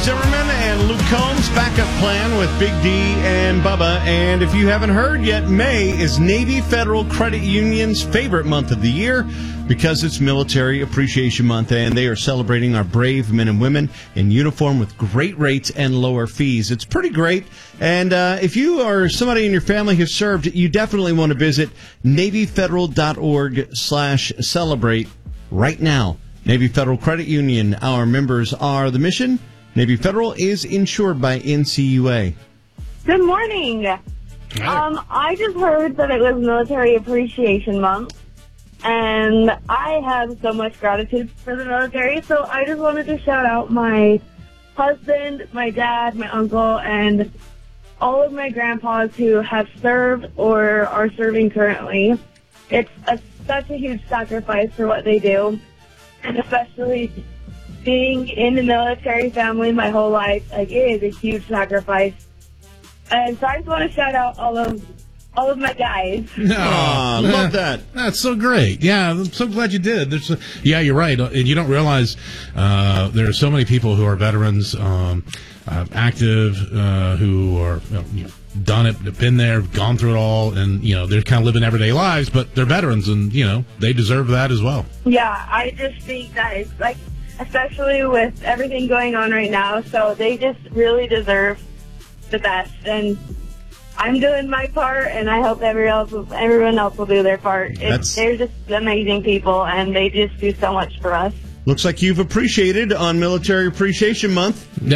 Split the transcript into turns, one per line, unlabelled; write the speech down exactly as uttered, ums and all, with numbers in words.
Zimmerman and Luke Combs, Backup Plan with Big D and Bubba. And if you haven't heard yet, May is Navy Federal Credit Union's favorite month of the year because it's Military Appreciation Month, and they are celebrating our brave men and women in uniform with great rates and lower fees. It's pretty great. And uh, if you or somebody in your family has served, you definitely want to visit NavyFederal.org slash celebrate right now. Navy Federal Credit Union, our members are the mission. Navy Federal is insured by N C U A.
Good morning.
Hi.
Um, I just heard that it was Military Appreciation Month, and I have so much gratitude for the military, so I just wanted to shout out my husband, my dad, my uncle, and all of my grandpas who have served or are serving currently. It's a, such a huge sacrifice for what they do, and especially being in the military family my whole life, like, it is a huge sacrifice. And so I just want to shout out all of all of my guys.
No,
Aw, love that.
That's so great. Yeah, I'm so glad you did. There's a, yeah, you're right. And you don't realize uh, there are so many people who are veterans, um, uh, active, uh, who are you know, done it, have been there, gone through it all, and you know they're kind of living everyday lives, but they're veterans, and you know they deserve that as well.
Yeah, I just think that it's like, especially with everything going on right now, so they just really deserve the best. And I'm doing my part, and I hope everyone else will, everyone else will do their part. It's, they're just amazing people, and they just do so much for us.
Looks like you've appreciated on Military Appreciation Month.